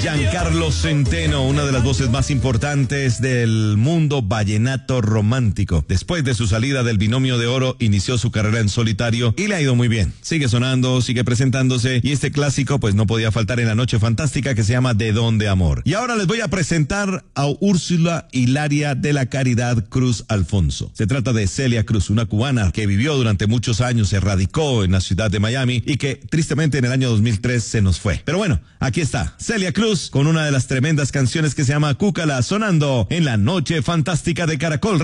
Giancarlo Centeno, una de las voces más importantes del mundo vallenato romántico. Después de su salida del Binomio de Oro, inició su carrera en solitario y le ha ido muy bien. Sigue sonando, sigue presentándose y este clásico pues no podía faltar en la noche fantástica que se llama De Dónde Amor. Y ahora les voy a presentar a Úrsula Hilaria de la Caridad Cruz Alfonso. Se trata de Celia Cruz, una cubana que vivió durante muchos años, se radicó en la ciudad de Miami y que tristemente en el año 2003 se nos fue. Pero bueno, aquí está Celia Cruz con una de las tremendas canciones que se llama Cúcala, sonando en la noche fantástica de Caracol.